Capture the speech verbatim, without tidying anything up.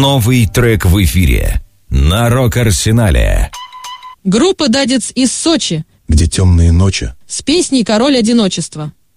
Новый трек в эфире на Рок-Арсенале. Группа «Дадец» из Сочи, где темные ночи, с песней «Король одиночества».